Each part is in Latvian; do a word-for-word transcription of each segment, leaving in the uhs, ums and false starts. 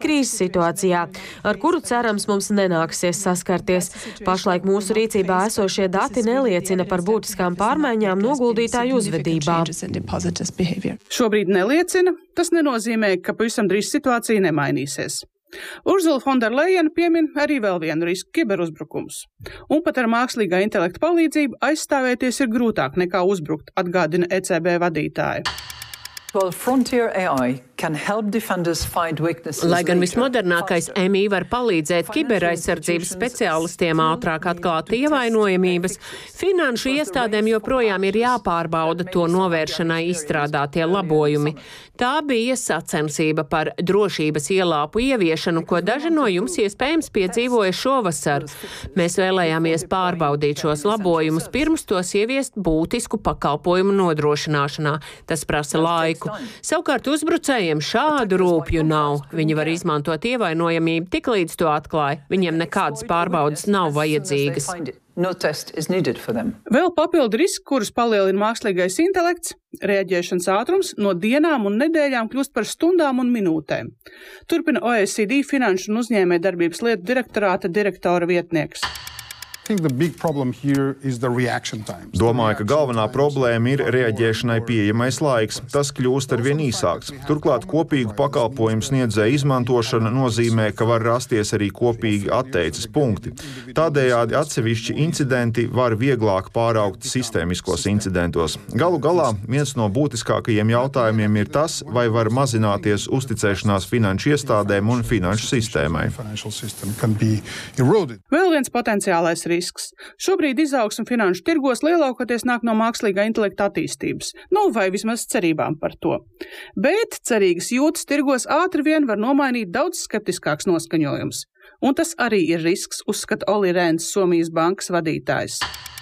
krīzes situācijā, ar kuru cerams mums nenāksies saskarties. Pašlaik mūsu rīcībā esošie dati neliecina par būtiskām pārmaiņām noguldītāju uzvedībā. Šobrīd neliecina, tas nenozīmē, ka pavisam drīz situācija nemainīsies. Ursula Fonderlejena piemin arī vēl vienu risku – kiberuzbrukums. Un pat ar mākslīgā intelekta palīdzību aizstāvēties ir grūtāk nekā uzbrukt, atgādina E C B vadītāja. Well, Frontier A I can help defenders find weaknesses. Lai gan vismodernākais M I var palīdzēt kiberaizsardzības speciālistiem ātrāk atklāt ievainojamības, finanšu iestādēm joprojām ir jāpārbauda to novēršanai izstrādātie labojumi. Tā bija sacensība par drošības ielāpu ieviešanu, ko daži no jums iespējams piedzīvoja šovasar. Mēs vēlējāmies pārbaudīt šos labojumus pirms tos ieviest būtisku pakalpojumu nodrošināšanā. Tas prasa laiku. Savukārt uzbrucējiem šādu rūpju nav. Viņi var izmantot ievainojamību tik līdz to atklāja. Viņiem nekādas pārbaudas nav vajadzīgas. No test is needed for them. Vēl papildu riski, kurus palielina mākslīgais intelekts, reaģēšanas ātrums no dienām un nedēļām kļūst par stundām un minūtēm. Turpina O E C D finanšu un uzņēmējdarbības lietu direktorāta direktora vietnieks. Domāju, ka galvenā problēma ir reaģēšanai pieejamais laiks. Tas kļūst arvien īsāks. Turklāt kopīgu pakalpojumu sniedzēju izmantošana nozīmē, ka var rasties arī kopīgi atteices punkti. Tādējādi atsevišķi incidenti var vieglāk pāraugt sistēmiskos incidentos. Galu galā viens no būtiskākajiem jautājumiem ir tas, vai var mazināties uzticēšanās finanšu iestādēm un finanšu sistēmai. Vēl viens potenciālais risks. Šobrīd izaugsme finanšu tirgos lielākoties nāk no mākslīgā intelekta attīstības, nu vai vismaz cerībām par to. Bet cerīgas jūtas tirgos ātri vien var nomainīt daudz skeptiskāks noskaņojums. Un tas arī ir risks, uzskata Oli Rēns, Somijas bankas vadītājs.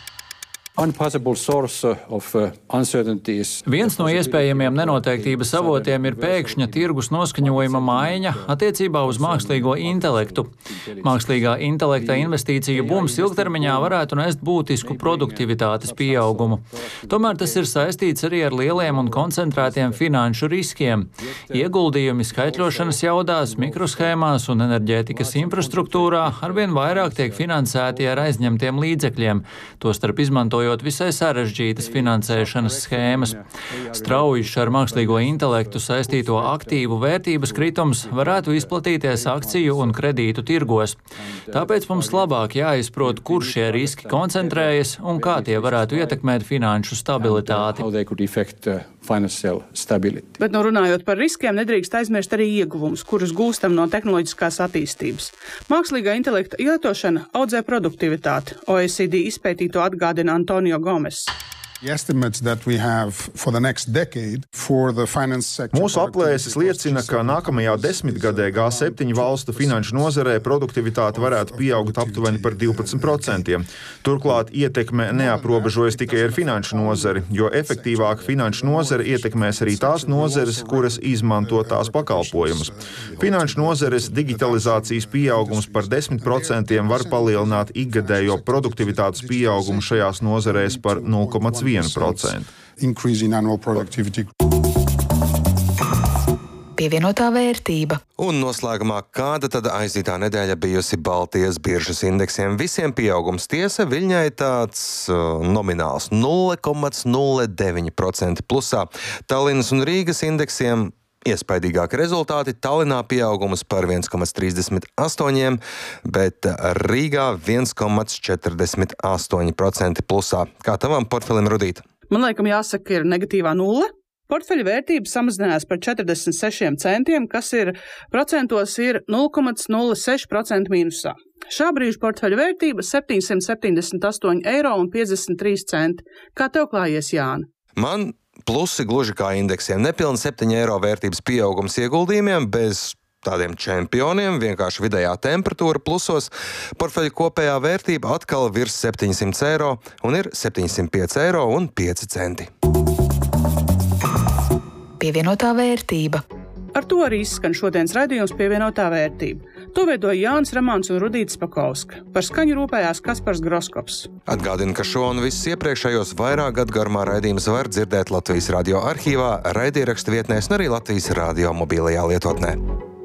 Viens no iespējamiem nenoteiktības avotiem ir pēkšņa tirgus noskaņojuma maiņa attiecībā uz mākslīgo intelektu. Mākslīgā intelekta investīciju bums ilgtermiņā varētu nest būtisku produktivitātes pieaugumu. Tomēr tas ir saistīts arī ar lieliem un koncentrētiem finanšu riskiem. Ieguldījumi skaitļošanas jaudās, mikroshēmās un enerģētikas infrastruktūrā arvien vairāk tiek finansēti ar aizņemtiem līdzekļiem, tostarp izmantojot visai sarežģītas finansēšanas schēmas. Straujišs ar mākslīgo intelektu saistīto aktīvu vērtības kritums varētu izplatīties akciju un kredītu tirgos. Tāpēc mums labāk jāizprot, kur šie riski koncentrējas un kā tie varētu ietekmēt finanšu stabilitāti. Bet no runājot par riskiem, nedrīkst aizmirst arī ieguvumus, kurus gūstam no tehnoloģiskās attīstības. Mākslīgā intelekta lietošana audzē produktivitāti. O E C D izpētīto atgādina Antonio Gomes. Mūsu aplēses liecina, ka nākamajā desmitgadē G septiņu valstu finanšu nozarē produktivitāte varētu pieaugt aptuveni par divpadsmit procentiem. Turklāt ietekme neaprobežojas tikai ar finanšu nozari, jo efektīvāk finanšu nozare ietekmēs arī tās nozares, kuras izmanto tās pakalpojumus. Finanšu nozares digitalizācijas pieaugums par desmit procentiem var palielināt ikgadējo produktivitātes pieaugumu šajās nozarēs par nulle komats viens procents. Pievienotā vērtība. Un noslēgumā, kāda tad aizītā nedēļa bijusi Baltijas biržas indeksiem? Visiem pieaugums tiesa, Viļņai tāds uh, nomināls nulle komats nulle deviņi procenti plusā. Tallinas un Rīgas indeksiem iespaidīgāki rezultāti. Tallinā pieaugums par viens komats trīsdesmit astoņi, bet Rīgā viens komats četrdesmit astoņi procenti plusā. Kā tavam portfelim, Rudīt? Man laikam jāsaka, ir negatīvā nulle. Portfeļa vērtība samazinājās par četrdesmit sešiem centiem, kas ir procentos ir nulle komats nulle seši procenti mīnusā. Šā brīža portfeļa vērtība septiņsimt septiņdesmit astoņi eiro un piecdesmit trīs centi. Kā tev klājies, Jāni? Man plusi gluži kā indeksiem. Nepilni septiņi eiro vērtības pieaugums ieguldījumiem bez tādiem čempioniem, vienkārši vidējā temperatūra plusos. Portfeļa kopējā vērtība atkal virs septiņsimt eiro un ir septiņsimt pieci eiro un pieci centi. Pievienotā vērtība. Ar to arī izskan šodienas raidījums Pievienotā vērtība. To veidoja Jānis Ramāns un Rudīta Spakauska. Par skaņu rūpējās Kaspars Groskops. Atgādinu, ka šo un visus iepriekšējos vairāk gadu garumā raidījumus var dzirdēt Latvijas radio arhīvā, raidierakstu vietnēs un arī Latvijas radio mobilajā lietotnē.